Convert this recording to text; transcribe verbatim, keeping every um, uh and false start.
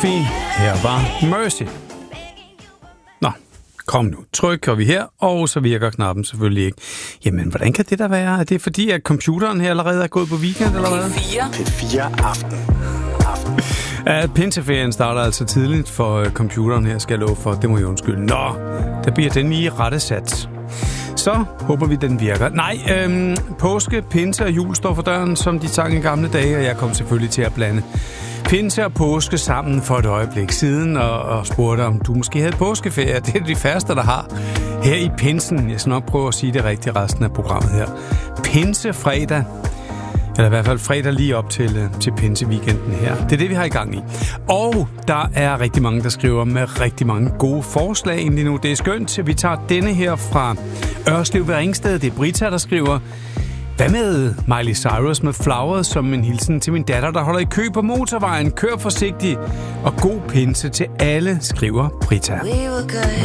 Sophie. Her var Mercy. Nå, kom nu. Trykker vi her, og så virker knappen selvfølgelig ikke. Jamen, hvordan kan det der være? Er det fordi, at computeren her allerede er gået på weekend, eller hvad? P fire aften. aften. Ja, pinseferien starter altså tidligt for computeren her, skal jeg love for. Det må jeg undskylde. Nå, der bliver den lige rettesat. Så håber vi, den virker. Nej, øhm, påske, pinse og jul står for døren, som de sang i gamle dage, og jeg kom selvfølgelig til at blande pinse og påske sammen for et øjeblik siden, og, og spurgte, om du måske havde påskeferie. Det er de færreste, der har her i pinsen. Jeg skal nok prøve at sige det rigtigt resten af programmet her. Pinsefredag. Eller i hvert fald fredag lige op til, til pinseweekenden her. Det er det, vi har i gang i. Og der er rigtig mange, der skriver med rigtig mange gode forslag egentlig nu. Det er skønt. Vi tager denne her fra Ørslev ved Ringsted. Det er Brita, der skriver: hvad med Miley Cyrus med Flowers som en hilsen til min datter, der holder i kø på motorvejen? Kør forsigtigt og god pinse til alle, skriver Brita.